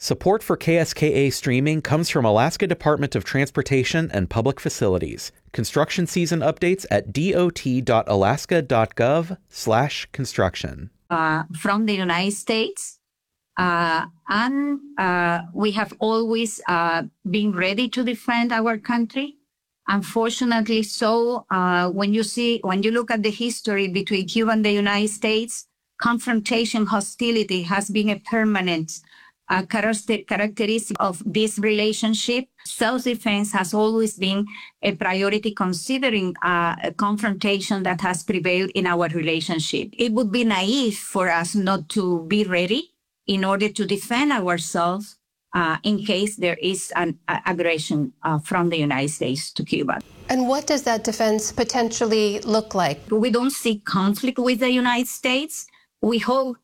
Support for KSKA streaming comes from Alaska Department of Transportation and Public Facilities. Construction season updates at dot.alaska.gov/construction. From the United States, and we have always been ready to defend our country. Unfortunately, when you look at the history between Cuba and the United States, confrontation, hostility has been a permanent characteristic of this relationship. Self-defense has always been a priority, considering a confrontation that has prevailed in our relationship. It would be naive for us not to be ready in order to defend ourselves in case there is an aggression from the United States to Cuba. And what does that defense potentially look like? We don't see conflict with the United States. We hope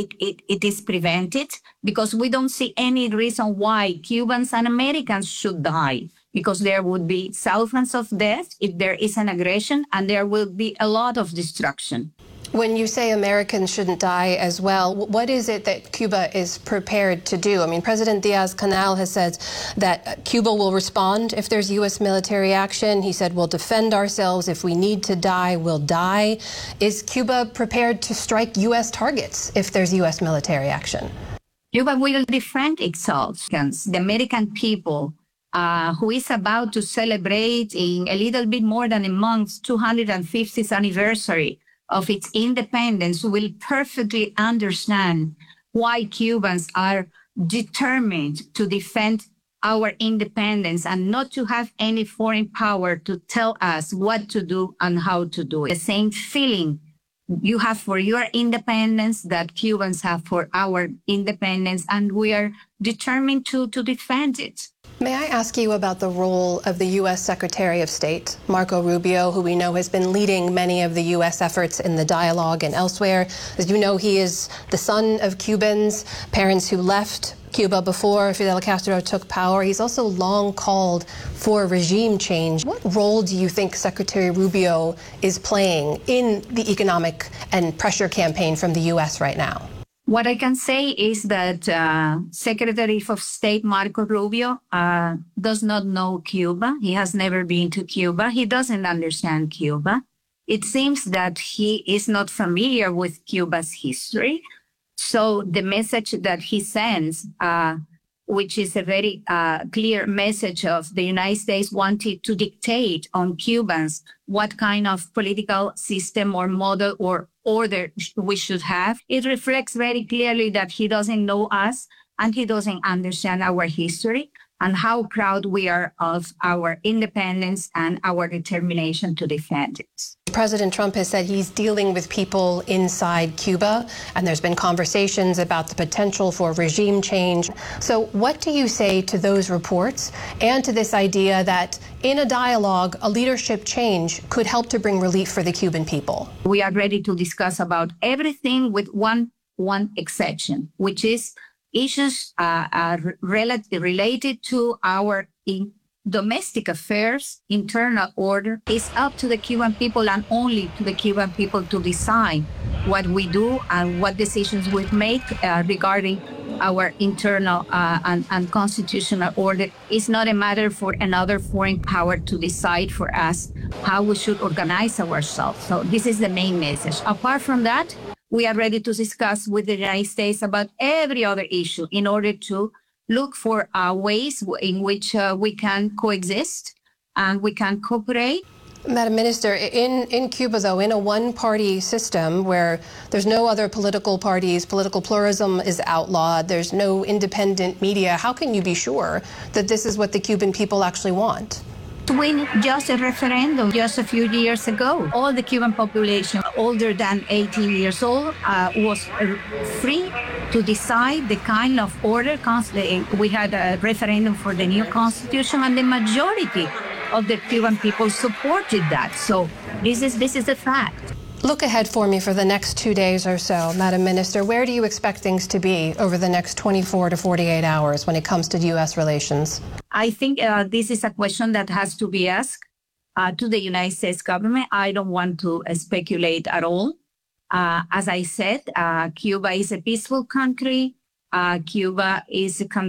it is prevented, because we don't see any reason why Cubans and Americans should die, because there would be thousands of deaths if there is an aggression, and there will be a lot of destruction. When you say Americans shouldn't die as well, what is it that Cuba is prepared to do? I mean, President Diaz-Canel has said that Cuba will respond if there's U.S. military action. He said, we'll defend ourselves. If we need to die, we'll die. Is Cuba prepared to strike U.S. targets if there's U.S. military action? Cuba will defend itself. The American people, who is about to celebrate in a little bit more than a month, 250th anniversary of its independence, will perfectly understand why Cubans are determined to defend our independence and not to have any foreign power to tell us what to do and how to do it. The same feeling you have for your independence that Cubans have for our independence, and we are determined to defend it. May I ask you about the role of the U.S. Secretary of State, Marco Rubio, who we know has been leading many of the U.S. efforts in the dialogue and elsewhere. As you know, he is the son of Cubans, parents who left Cuba before Fidel Castro took power. He's also long called for regime change. What role do you think Secretary Rubio is playing in the economic and pressure campaign from the U.S. right now? What I can say is that Secretary of State Marco Rubio does not know Cuba. He has never been to Cuba. He doesn't understand Cuba. It seems that he is not familiar with Cuba's history. So the message that he sends, which is a very clear message of the United States wanting to dictate on Cubans what kind of political system or model or order we should have, it reflects very clearly that he doesn't know us and he doesn't understand our history and how proud we are of our independence and our determination to defend it. President Trump has said he's dealing with people inside Cuba, and there's been conversations about the potential for regime change. So what do you say to those reports and to this idea that in a dialogue, a leadership change could help to bring relief for the Cuban people? We are ready to discuss about everything with one exception, which is issues related to our domestic affairs, internal order. Is up to the Cuban people and only to the Cuban people to decide what we do and what decisions we make regarding our internal and constitutional order. It's not a matter for another foreign power to decide for us how we should organize ourselves. So this is the main message. Apart from that, we are ready to discuss with the United States about every other issue in order to look for ways in which we can coexist and we can cooperate. Madam Minister, in Cuba, though, in a one-party system where there's no other political parties, political pluralism is outlawed, there's no independent media, how can you be sure that this is what the Cuban people actually want? When just a referendum just a few years ago, all the Cuban population older than 18 years old was free to decide the kind of order. We had a referendum for the new constitution, and the majority of the Cuban people supported that. So this is a fact. Look ahead for me for the next 2 days or so, Madam Minister. Where do you expect things to be over the next 24 to 48 hours when it comes to U.S. relations? I think this is a question that has to be asked to the United States government. I don't want to speculate at all. As I said, Cuba is a peaceful country. Cuba is a country